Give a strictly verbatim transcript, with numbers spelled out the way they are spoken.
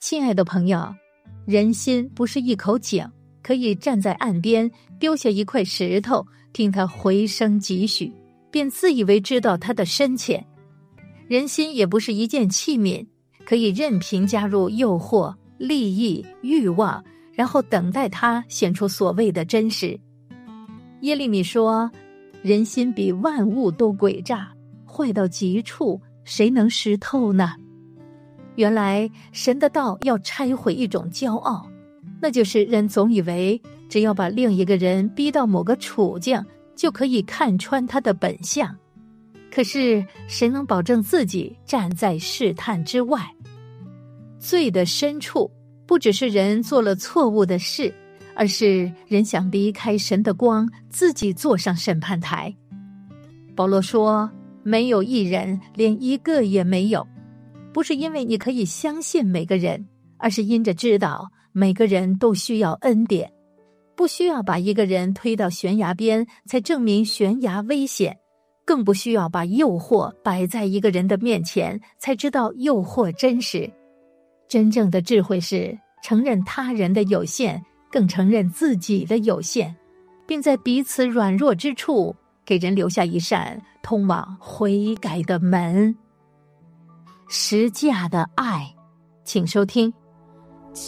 亲爱的朋友，人心不是一口井，可以站在岸边丢下一块石头，听它回声几许，便自以为知道它的深浅。人心也不是一件器皿，可以任凭加入诱惑、利益、欲望，然后等待它显出所谓的真实。耶利米说，人心比万物都诡诈，坏到极处，谁能识透呢？原来神的道要拆毁一种骄傲，那就是人总以为只要把另一个人逼到某个处境，就可以看穿他的本相。可是谁能保证自己站在试探之外？罪的深处不只是人做了错误的事，而是人想离开神的光，自己坐上审判台。保罗说，没有一人，连一个也没有。不是因为你可以相信每个人，而是因着知道每个人都需要恩典，不需要把一个人推到悬崖边才证明悬崖危险，更不需要把诱惑摆在一个人的面前才知道诱惑真实。真正的智慧是承认他人的有限，更承认自己的有限，并在彼此软弱之处给人留下一扇通往悔改的门。十架的爱，请收听